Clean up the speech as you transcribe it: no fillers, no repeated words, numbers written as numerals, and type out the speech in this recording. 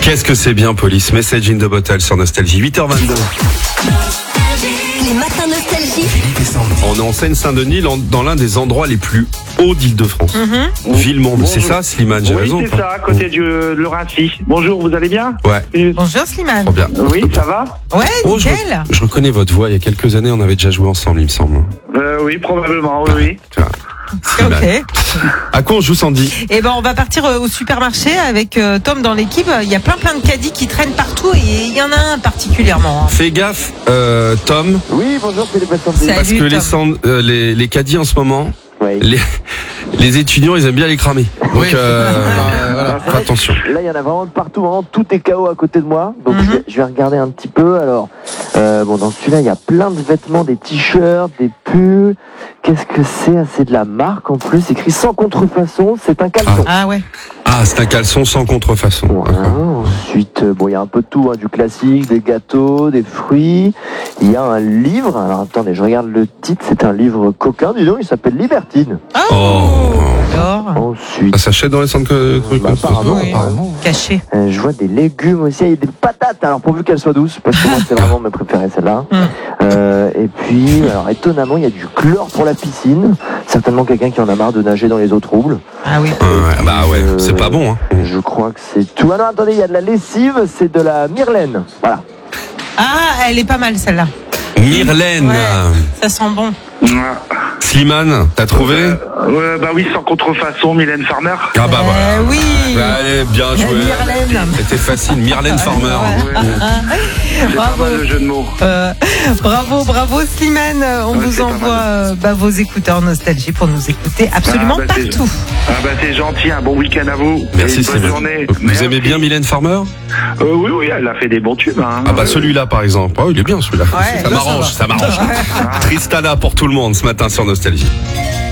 Qu'est-ce que c'est bien, Police. Message in the Bottle sur Nostalgie. 8h22. Les matins Nostalgie. On est en Seine-Saint-Denis, dans l'un des endroits les plus hauts d'Île-de-France. Villemonde, c'est ça, Slimane, j'ai raison? Oui, c'est ça, à côté de Raincy. Bonjour, vous allez bien? Ouais. Bonjour Slimane. Trop bien. Oui, ça va? Ouais, Oh, nickel. je reconnais votre voix. Il y a quelques années, on avait déjà joué ensemble, il me semble. Oui, probablement, oui. Tu vois. Slimane. Ok. À quoi on joue, Sandy? Eh ben, on va partir au supermarché avec Tom dans l'équipe. Il y a plein de caddies qui traînent partout et il y en a un particulièrement. Fais gaffe, Tom. Oui, bonjour, c'est les personnes. Parce que les caddies en ce moment, Oui. les étudiants, ils aiment bien les cramer. Donc, voilà, fais attention. Là, il y en a vraiment de partout, vraiment tout est KO à côté de moi. Donc, je vais regarder un petit peu. Alors, dans celui-là, il y a plein de vêtements, des t-shirts, des pulls. Qu'est-ce que c'est? C'est de la marque en plus, écrit sans contrefaçon. C'est un caleçon. Ah ouais. Ah, c'est un caleçon sans contrefaçon. Voilà. Ensuite, il y a un peu de tout, du classique, des gâteaux, des fruits. Il y a un livre. Alors, attendez, je regarde le titre. C'est un livre coquin, dis donc. Il s'appelle Libertine. Alors, Ensuite, Ça s'achète dans les centres trucs comme ça? apparemment, oui. apparemment. caché. Je vois des légumes aussi, il y a des patates, alors pourvu qu'elles soient douces, parce que moi c'est vraiment mes préférés celle-là. Et puis, alors étonnamment, il y a du chlore pour la piscine, certainement quelqu'un qui en a marre de nager dans les eaux troubles. Ah oui. Bah ouais, c'est pas bon, hein. Je crois que c'est tout. Ah non, attendez, il y a de la lessive, c'est de la Myrlaine. Voilà. Ah, elle est pas mal celle-là. Myrlaine. Ouais, ça sent bon. Slimane, t'as trouvé? Bah oui, sans contrefaçon, Mylène Farmer. Ah bah voilà. Oui. Allez, bien joué. Myrlaine. C'était facile, Myrlaine Farmer. C'est pas mal le jeu de mots. Bravo Slimane. On Ouais, vous c'est pas envoie vos écouteurs Nostalgie pour nous écouter absolument partout. C'est gentil, un bon week-end à vous. Merci, Et bonne Slimane. journée. Vous aimez bien Mylène Farmer? Oui, elle a fait des bons tubes. Ah bah celui-là par exemple. Oh, il est bien celui-là. Ouais, ça là, m'arrange. Tristana pour tout le monde ce matin sur Nostalgie.